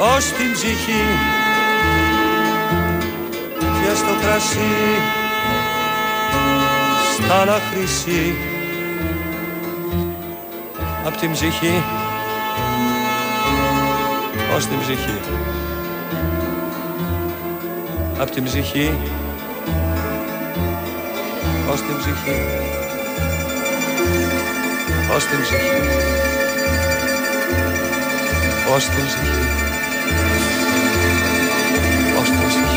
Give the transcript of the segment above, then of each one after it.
ως την ψυχή και στο κρασί στα να χρυσή. Απ' την ψυχή ως την ψυχή, απ' την ψυχή ως την ψυχή, ως την ψυχή, ως την ψυχή, ως την ψυχή.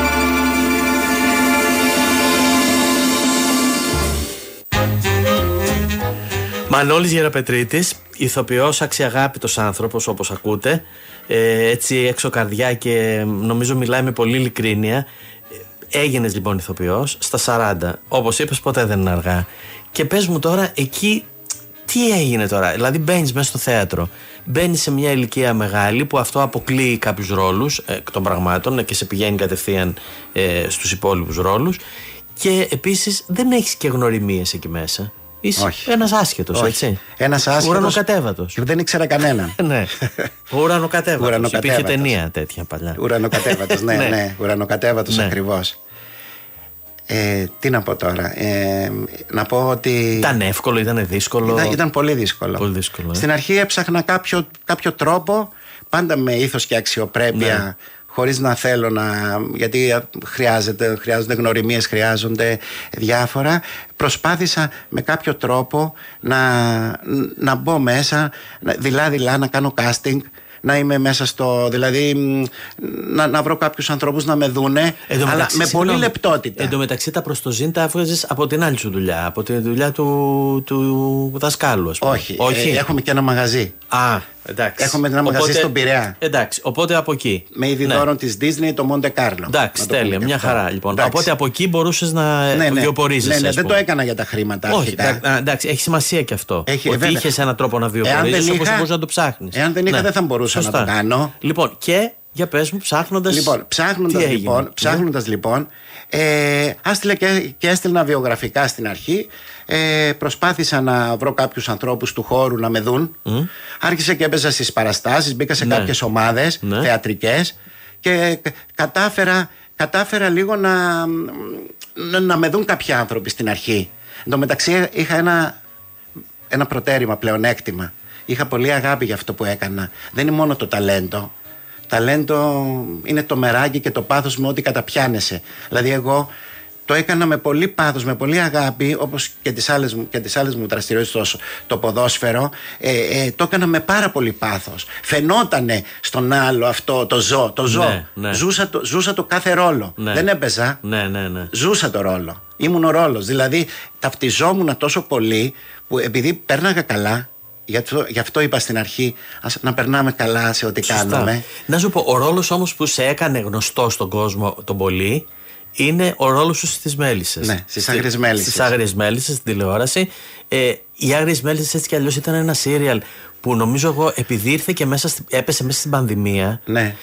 Μανώλης Γεραπετρίτης, ηθοποιός, αξιαγάπητος άνθρωπος όπως ακούτε, έτσι έξω καρδιά και νομίζω μιλάει με πολύ ειλικρίνεια. Έγινες λοιπόν ηθοποιός στα 40, όπως είπες ποτέ δεν είναι αργά. Και πες μου τώρα εκεί τι έγινε τώρα, δηλαδή μπαίνεις μέσα στο θέατρο, μπαίνεις σε μια ηλικία μεγάλη που αυτό αποκλείει κάποιους ρόλους εκ των πραγμάτων και σε πηγαίνει κατευθείαν στους υπόλοιπους ρόλους και επίσης δεν έχεις και γνωριμίες εκεί μέσα. Είσαι ένας άσχετος, έτσι. Ένας άσχετος. Ουρανοκατέβατος. Δεν ήξερα κανέναν. Ναι. Ουρανοκατέβατος. Υπήρχε ταινία τέτοια παλιά. Ουρανοκατέβατος, ναι. Ουρανοκατέβατος ακριβώς. Τι να πω τώρα. Να πω ότι. Ήταν εύκολο, ήταν δύσκολο. Ήταν πολύ δύσκολο. Πολύ δύσκολο. Στην αρχή έψαχνα κάποιο τρόπο, πάντα με ήθος και αξιοπρέπεια. Ναι. Χωρίς να θέλω γιατί χρειάζονται γνωριμίες, χρειάζονται διάφορα. Προσπάθησα με κάποιο τρόπο να μπω μέσα, δειλά να κάνω casting, να είμαι μέσα δηλαδή να βρω κάποιους ανθρώπους να με δούνε, αλλά με πολύ λεπτότητα. Εν τω μεταξύ τα προστοζήν τα έβγαζες από την άλλη σου δουλειά, από τη δουλειά του δασκάλου, ας πούμε. Όχι. Έχουμε και ένα μαγαζί. Εντάξει. Έχουμε ένα μαγαζί στον Πειραιά. Εντάξει, οπότε από εκεί. Με ειδηδόρον της Disney το Monte Carlo. Εντάξει, τέλεια, μια χαρά λοιπόν. Οπότε από εκεί μπορούσες να βιοπορίζεσαι. Ναι, δεν το έκανα για τα χρήματα. Όχι, εντάξει, έχει σημασία και αυτό. Ότι είχες έναν τρόπο να βιοπορίζεσαι, όπως μπορούσες να το ψάχνεις. Εάν δεν είχα, δεν θα μπορούσα να το κάνω. Λοιπόν, και για πες μου, ψάχνοντας. Ψάχνοντας λοιπόν, έστειλνα βιογραφικά στην αρχή. Προσπάθησα να βρω κάποιους ανθρώπους του χώρου να με δουν. Άρχισα και έπαιζα στις παραστάσεις, μπήκα σε κάποιες ομάδες θεατρικές και κατάφερα λίγο να με δουν κάποιοι άνθρωποι στην αρχή. Εν τω μεταξύ είχα ένα προτέρημα, πλεονέκτημα. Είχα πολύ αγάπη για αυτό που έκανα. Δεν είναι μόνο το ταλέντο. Ταλέντο είναι το μεράκι και το πάθος με ό,τι καταπιάνεσαι. Δηλαδή εγώ το έκανα με πολύ πάθος, με πολύ αγάπη, όπως και τις άλλες μου δραστηριότητες, το ποδόσφαιρο. Το έκανα με πάρα πολύ πάθος. Φαινότανε στον άλλο αυτό το ζω. Ναι. Ζούσα το κάθε ρόλο. Ναι. Δεν έπαιζα. Ναι. Ζούσα το ρόλο. Ήμουν ο ρόλος. Δηλαδή ταυτιζόμουν τόσο πολύ που επειδή πέρναγα καλά. Γι' αυτό είπα στην αρχή, να περνάμε καλά σε ό,τι κάνουμε. Να σου πω, ο ρόλος όμως που σε έκανε γνωστό στον κόσμο τον πολύ είναι ο ρόλος σου στις Μέλισσες. Ναι, στις Άγριες Μέλισσες. Στις Άγριες Μέλισσες, στην τηλεόραση. Οι Άγριες Μέλισσες έτσι κι αλλιώς ήταν ένα σύριαλ που νομίζω εγώ επειδή ήρθε και έπεσε μέσα στην πανδημία. Ναι.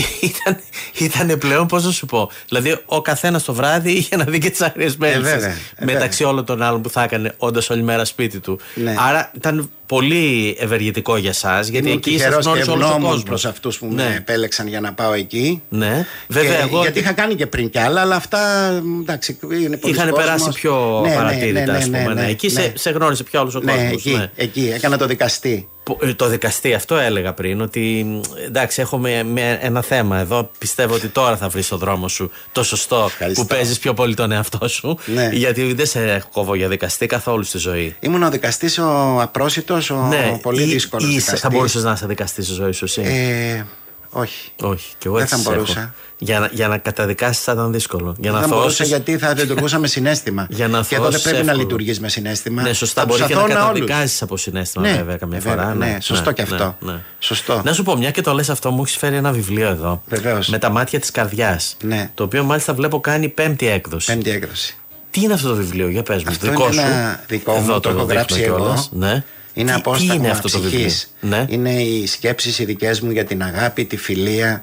Ήταν πλέον, πώς να σου πω. Δηλαδή, ο καθένας το βράδυ είχε να δει και τις Άγριες Μέλισσες. Μεταξύ όλων των άλλων που θα έκανε όντας όλη μέρα σπίτι του. Ναι. Άρα ήταν πολύ ευεργετικό για εσάς, γιατί εκεί σας γνώρισε όλος ο κόσμος. Προς αυτούς που με επέλεξαν για να πάω εκεί. Ναι, βέβαια. Γιατί είχα κάνει και πριν κι άλλα, αλλά αυτά εντάξει, είναι πολύ. Είχαν περάσει πιο παρατήρητα, ας πούμε. Εκεί σε γνώρισε πιο όλος ο κόσμος. Εκεί έκανα το δικαστή. Το δικαστή, αυτό έλεγα πριν, ότι εντάξει, έχουμε ένα θέμα εδώ. Πιστεύω ότι τώρα θα βρεις το δρόμο σου το σωστό. Ευχαριστώ. Που παίζεις πιο πολύ τον εαυτό σου. Ναι. Γιατί δεν σε κόβω για δικαστή καθόλου στη ζωή. Ήμουν ο δικαστής, ο απρόσιτος, πολύ δύσκολος δικαστής. Θα μπορούσες να είσαι δικαστής στη ζωή σου, εσύ? Όχι. Και εγώ έτσι δεν θα μπορούσα. Για να καταδικάσεις θα ήταν δύσκολο. Δεν θα μπορούσα γιατί θα λειτουργούσα με συναίσθημα. Και εδώ δεν πρέπει να λειτουργείς με συναίσθημα. Ναι, σωστά. Μπορεί και να καταδικάσεις από συναίσθημα, βέβαια, καμιά φορά. Ναι, σωστό και αυτό. Σωστό. Να σου πω, μια και το λες αυτό, μου έχεις φέρει ένα βιβλίο εδώ. Βεβαίως. Με τα μάτια της καρδιάς. Ναι. Το οποίο μάλιστα βλέπω κάνει 5η έκδοση. Τι είναι αυτό το βιβλίο, για πες μου? Αυτό είναι ένα δικό μου, το έχω γράψει εγώ. Είναι απόσταγμα ψυχής. Ναι. Είναι οι σκέψεις οι δικές μου για την αγάπη, τη φιλία,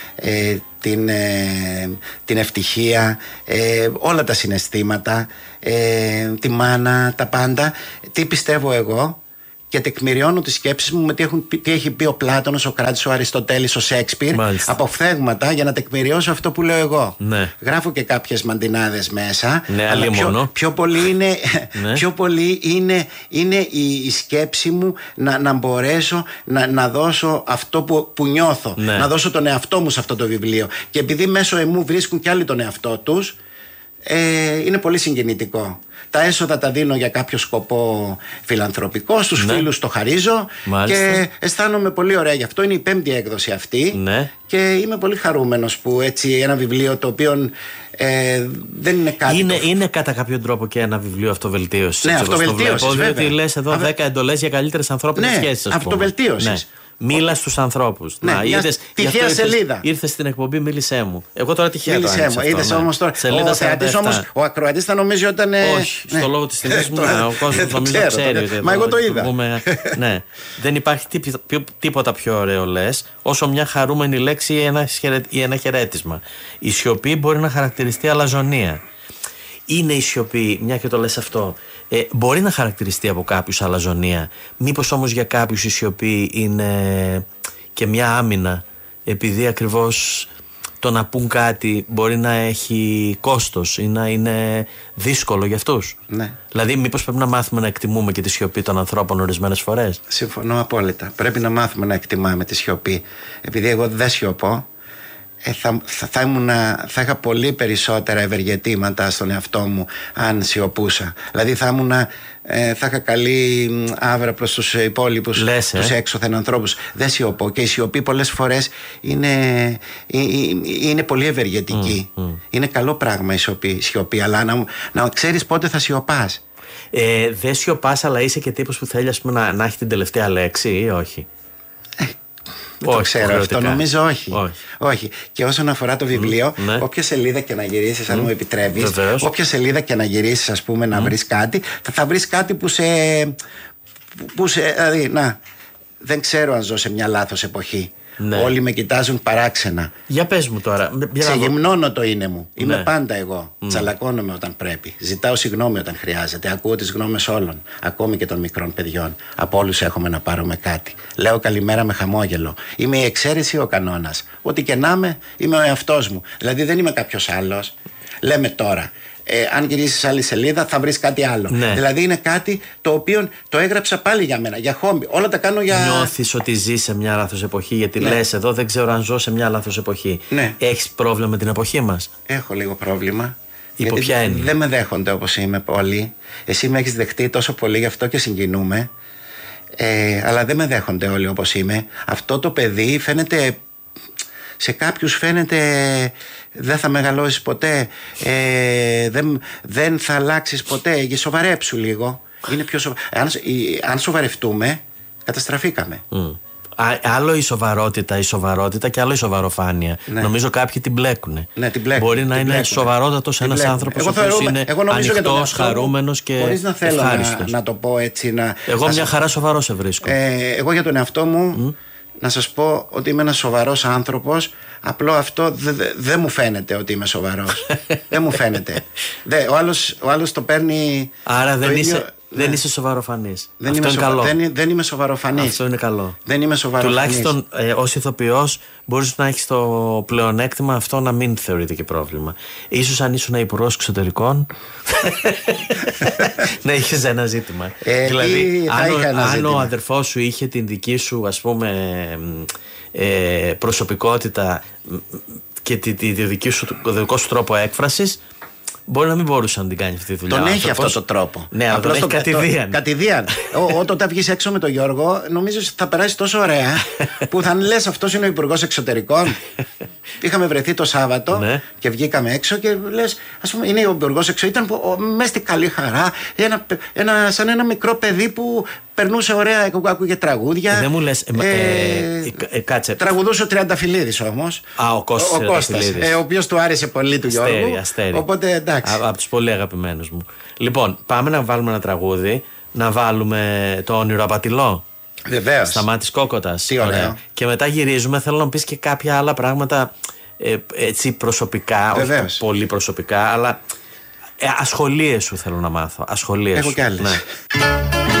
την ευτυχία, όλα τα συναισθήματα, τη μάνα, τα πάντα. Τι πιστεύω εγώ και τεκμηριώνω τις σκέψεις μου με τι έχει πει ο Πλάτωνος, ο Σοκράτης, ο Αριστοτέλης, ο Σέξπιρ. Μάλιστα. Από φθέγματα για να τεκμηριώσω αυτό που λέω εγώ. Ναι. Γράφω και κάποιες μαντινάδες μέσα. Ναι, αλλά πιο πολύ είναι, ναι. πιο πολύ είναι η σκέψη μου να μπορέσω να δώσω αυτό που νιώθω. Ναι. Να δώσω τον εαυτό μου σε αυτό το βιβλίο. Και επειδή μέσω εμού βρίσκουν κι άλλοι τον εαυτό τους, είναι πολύ συγκινητικό. Τα έσοδα τα δίνω για κάποιο σκοπό φιλανθρωπικό. Στους φίλους το χαρίζω. Μάλιστα. Και αισθάνομαι πολύ ωραία γι' αυτό. Είναι η 5η έκδοση αυτή. Ναι. Και είμαι πολύ χαρούμενος που έτσι ένα βιβλίο το οποίο δεν είναι κάτι. Είναι κατά κάποιο τρόπο και ένα βιβλίο αυτοβελτίωσης. Ναι, αυτοβελτίωσης. Διότι λες εδώ 10 εντολές για καλύτερες ανθρώπινες σχέσεις. Αυτοβελτίωσης. Ναι. Μίλα στους ανθρώπους. Ναι, τυχαία σελίδα. Ήρθες στην εκπομπή, μίλησέ μου. Εγώ τώρα τυχαία το άνοιξα. Είδες όμως τώρα. Σελίδα 47. Ο ακροατής θα νομίζει όταν. Όχι, στο λόγο της τιμής μου, ο κόσμος νομίζω ξέρει. Μα εγώ το είδα. Ναι. Δεν υπάρχει τίποτα πιο ωραίο, λες, όσο μια χαρούμενη λέξη ή ένα χαιρέτισμα. Η σιωπή μπορεί να χαρακτηριστεί αλαζονία. Είναι η σιωπή, μια και το λες αυτό, μπορεί να χαρακτηριστεί από κάποιους αλαζονία. Μήπως όμως για κάποιους η σιωπή είναι και μια άμυνα, επειδή ακριβώς το να πούν κάτι μπορεί να έχει κόστος ή να είναι δύσκολο για αυτούς. Ναι. Δηλαδή μήπως πρέπει να μάθουμε να εκτιμούμε και τη σιωπή των ανθρώπων ορισμένες φορές. Συμφωνώ απόλυτα. Πρέπει να μάθουμε να εκτιμάμε τη σιωπή. Επειδή εγώ δεν σιωπώ, θα είχα πολύ περισσότερα ευεργετήματα στον εαυτό μου αν σιωπούσα. Δηλαδή θα είχα καλή άβρα προς τους υπόλοιπους, τους έξωθεν ανθρώπους. Δεν σιωπώ και η σιωπή πολλές φορές είναι πολύ ευεργετική. Είναι καλό πράγμα η σιωπή, αλλά να ξέρεις πότε θα σιωπάς. Δεν σιωπάς, αλλά είσαι και τύπος που θέλει, ας πούμε, να έχει την τελευταία λέξη ή όχι? Δεν το ξέρω αυτό, νομίζω όχι. Και όσον αφορά το βιβλίο, όποια σελίδα και να γυρίσεις, αν μου επιτρέπεις, όποια σελίδα και να γυρίσεις, ας πούμε, να βρεις κάτι, θα βρεις κάτι που δηλαδή, δεν ξέρω αν ζω σε μια λάθος εποχή. Ναι. Όλοι με κοιτάζουν παράξενα. Για πες μου τώρα. Ξεγυμνώνω το είναι μου. Είμαι πάντα εγώ. Τσαλακώνομαι όταν πρέπει. Ζητάω συγγνώμη όταν χρειάζεται. Ακούω τις γνώμες όλων, ακόμη και των μικρών παιδιών. Από όλους έχουμε να πάρουμε κάτι. Λέω καλημέρα με χαμόγελο. Είμαι η εξαίρεση ή ο κανόνας. Ό,τι και να είμαι ο εαυτός μου. Δηλαδή δεν είμαι κάποιος άλλος. Λέμε τώρα. Αν γυρίσεις άλλη σελίδα θα βρεις κάτι άλλο. Ναι. Δηλαδή είναι κάτι το οποίο το έγραψα πάλι για μένα, για χόμπι. Όλα τα κάνω για. Νιώθεις ότι ζεις σε μια λάθος εποχή? Γιατί λες εδώ δεν ξέρω αν ζω σε μια λάθος εποχή. Ναι. Έχεις πρόβλημα με την εποχή μας? Έχω λίγο πρόβλημα. Υπό ποια έννοια? Δεν με δέχονται όπως είμαι όλοι. Εσύ με έχεις δεχτεί τόσο πολύ, γι' αυτό και συγκινούμε. Αλλά δεν με δέχονται όλοι όπως είμαι. Αυτό το παιδί φαίνεται. Σε κάποιους φαίνεται δεν θα μεγαλώσεις ποτέ, δεν θα αλλάξεις ποτέ. Σοβαρέψου λίγο. Είναι πιο αν σοβαρευτούμε, καταστραφήκαμε. Άλλο η σοβαρότητα και άλλο η σοβαροφάνεια. Ναι. Νομίζω κάποιοι την μπλέκουνε. Ναι, την μπλέκουν. Μπορεί να είναι σοβαρότατος ένας άνθρωπος ο οποίος είναι ανοιχτός, χαρούμενος και ευχάριστος. Χωρίς να θέλω να το πω έτσι. Εγώ μια χαρά σοβαρό σε βρίσκω. Εγώ για τον εαυτό μου να σας πω ότι είμαι ένας σοβαρός άνθρωπος. Απλό αυτό δεν μου φαίνεται ότι είμαι σοβαρός. Δεν μου φαίνεται. Ο άλλος το παίρνει. Άρα δεν είσαι σοβαροφανής. Δεν είμαι σοβαροφανής. Αυτό είναι καλό. Δεν είμαι σοβαροφανής. Τουλάχιστον ως ηθοποιός μπορείς να έχεις το πλεονέκτημα αυτό να μην θεωρείται και πρόβλημα. Ίσως αν ήσουν υπουργός εξωτερικών να είχες ένα ζήτημα. Δηλαδή αν ο αδερφός σου είχε την δική σου, ας πούμε, προσωπικότητα και το δικό σου τρόπο έκφρασης, μπορεί να μην μπορούσε να την κάνει αυτή τη δουλειά. Τον έχει αυτό το τρόπο. Ναι, αλλά τον έχει κατηδίαν. Όταν θα βγεις έξω με τον Γιώργο, νομίζω ότι θα περάσει τόσο ωραία που θα λες αυτός είναι ο υπουργός εξωτερικών. Είχαμε βρεθεί το Σάββατο και βγήκαμε έξω και λες, ας πούμε, είναι ο υπουργός εξωτερικών. Ήταν μέσα στη καλή χαρά, σαν ένα μικρό παιδί που περνούσε ωραία, άκουγε τραγούδια. Δεν μου λες. Κάτσε. Τραγουδούσε ο Τριανταφυλλίδης όμως. Ο Κώστας. Ο οποίος του άρεσε πολύ του Γιώργου. Αστέρι. Οπότε εντάξει. Από τους πολύ αγαπημένους μου. Λοιπόν, πάμε να βάλουμε ένα τραγούδι. Να βάλουμε το Όνειρο Απατηλό. Βεβαίως. Σταμάτης Κόκοτας. Τι ωραίο. Και μετά γυρίζουμε. Θέλω να μου πεις και κάποια άλλα πράγματα έτσι προσωπικά. Βεβαίως. Όχι πολύ προσωπικά, αλλά ασχολίες σου θέλω να μάθω. Ασχολίες. Έχω κι άλλες. Ναι.